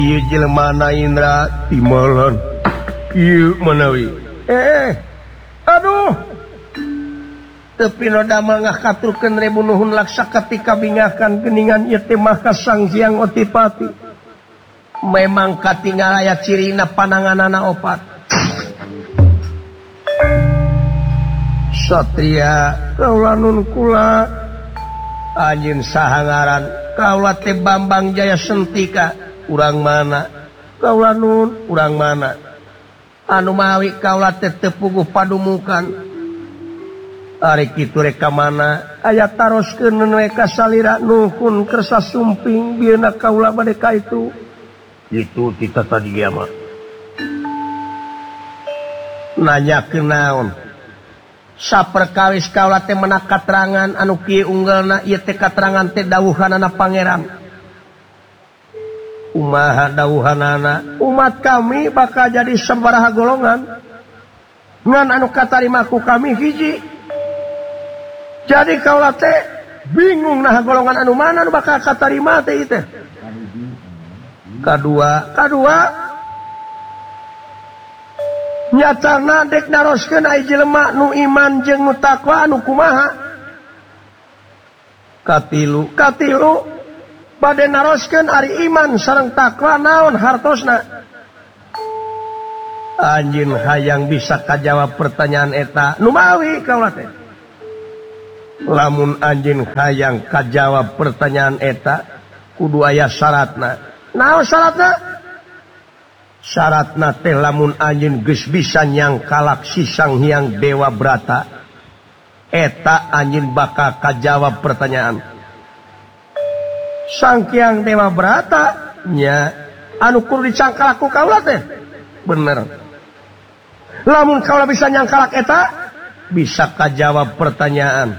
jelema Indra Timolon menawi aduh tapi noda mangah katurkeun rebu nuhun laksa ketika bingakan geningan ieu teh mah ka Sang Hyang Otipati memang katinggal aya cirina pananganana opat satria kaula nun kula anjeun saha ngaran kaula teh Bambang Jaya Sentika urang mana kaula nun urang mana anu mawi kaula teh teu puguh padumukan ari kitu rek ka mana aya taroskeun we ka salira nuhun kersa sumping bieuna kaula bade ka itu kita tadi ya mah nanyakeun naon saperkawis kaula teh menak katerangan anu kieu unggalna ieu teh katerangan teh dawuhanana pangeran umaha dawuhanana umat kami bakal jadi sabaraha golongan ngan anu katarima ku kami hiji jadi kaula teh bingung nah golongan anu mana anu bakal katarima teh ieu kadua nyatana dek naroskeun ai jelema nu iman jeung nu takwa anu kumaha katilu bade naroskeun ari iman sareng takwa naon hartosna anjeun hayang bisa kajawab pertanyaan eta nu mawi kaula teh lamun anjeun hayang kajawab pertanyaan eta kudu aya syaratna naon syaratna syaratna teh lamun anjeun geus bisa nyangkalak si Sang Hyang Dewa Brata eta anjeun bakal kajawab pertanyaan Sang Hyang Dewa Brata nya anu kudu dicangkalak ku kaula teh bener lamun kaula bisa nyangkalak eta bisa kajawab pertanyaan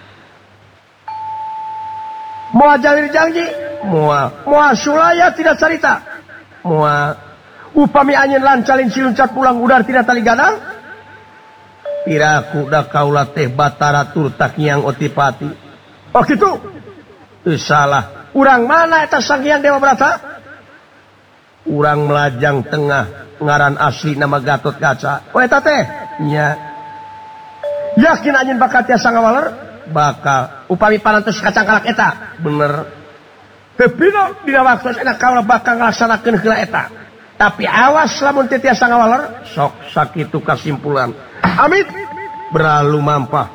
moal jawir janji moal sulaya tidak carita moal upami anjeun lancalin siluncat pulang udar tidak tali gadang piraku da kaula teh Batara Turta Hyang Otipati oh kitu teu salah urang mana eta Sang Hyang Dewa Brata urang Melajang Tengah ngaran asli nama Gatot Kaca oh eta teh nya yakin anjeun bakal tiasa ngawaler bakal upami parantos kacangkalak eta bener tapi dina waktu eta kaula bakal ngalaksanakeun heula eta tapi awas lamun teu tiasa ngawaler sok sakitu kasimpulan amit beralu mampah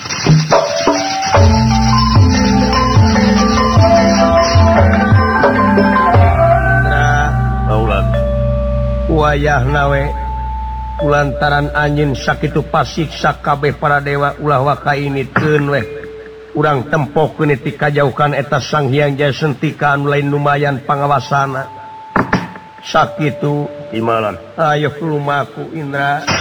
kaulan wayahna we kulantaran anjeun sakitu pasiksa kabeh para dewa ulah wakainitkeun we urang tempokeun ti kajauhan eta Sang Hyang Jaya Sentika anu lain lumayan pangawasana sakitu imalan ayo lumaku Indra